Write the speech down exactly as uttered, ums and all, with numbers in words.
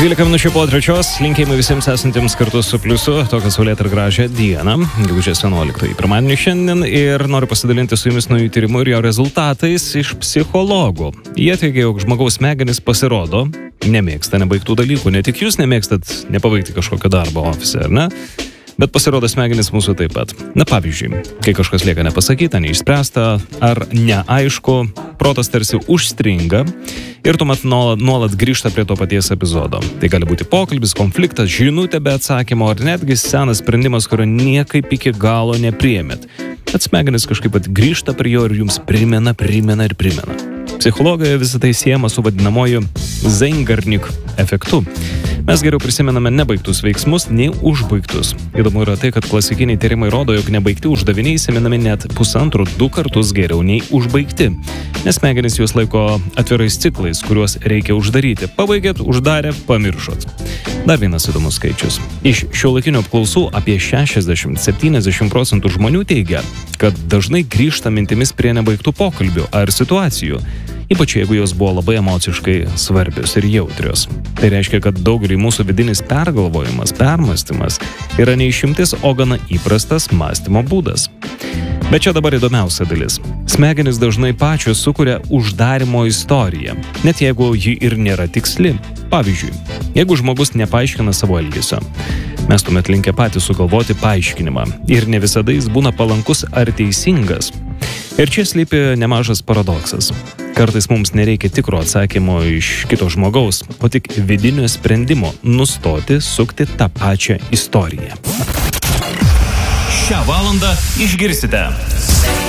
dvylika minučių po trečios, linkėjimai visiems esantiems kartu su Pliusu, tokią saulėtą ir gražią dieną, gegužės vienuoliktąjį pirmadienį šiandien, ir noriu pasidalinti su jumis naujų tyrimų ir jo rezultatais iš psichologų. Jie teigia, jog žmogaus smegenys pasirodo, nemėgsta nebaigtų dalykų, ne tik jūs nemėgstat nepabaigti kažkokio darbo ofise, ar ne? Bet pasirodo smegenys mūsų taip pat. Na pavyzdžiui, kai kažkas lieka nepasakyta, neišspręsta ar neaišku, protas tarsi užstringa ir tuomet nuolat, nuolat grįžta prie to paties epizodo. Tai gali būti pokalbis, konfliktas, žinutė be atsakymo ar netgi senas sprendimas, kurio niekaip iki galo nepriėmėt. Bet smegenys kažkaip pat grįžta prie jo ir jums primena, primena ir primena. Psichologijoje visą tai siejama su vadinamoju Zeigarnik efektu. Mes geriau prisimename nebaigtus veiksmus nei užbaigtus. Įdomu yra tai, kad klasikiniai tyrimai rodo, jog nebaigti uždaviniai įsimenami net pusantro du kartus geriau nei užbaigti. Nes smegenys juos laiko atvirais ciklais, kuriuos reikia uždaryti. Pabaigėt, uždarė, pamiršot. Dar vienas įdomus skaičius. Iš šiuolaikinių apklausų apie šešiasdešimt iki septyniasdešimt procentų žmonių teigia, kad dažnai grįžta mintimis prie nebaigtų pokalbių ar situacijų. Ypač jeigu jos buvo labai emociškai svarbios ir jautrios. Tai reiškia, kad daugeliui mūsų vidinis pergalvojimas, permąstymas yra ne išimtis, o gana įprastas mąstymo būdas. Bet čia dabar įdomiausia dalis. Smegenys dažnai pačios sukuria uždarimo istoriją, net jeigu ji ir nėra tiksli. Pavyzdžiui, jeigu žmogus nepaaiškina savo elgesio, mes tuomet linkę patys sugalvoti paaiškinimą ir ne visada jis būna palankus ar teisingas. Ir čia slypi nemažas paradoksas. Kartais mums nereikia tikro atsakymo iš kito žmogaus, o tik vidinio sprendimo nustoti sukti tą pačią istoriją. Šią valandą išgirsite.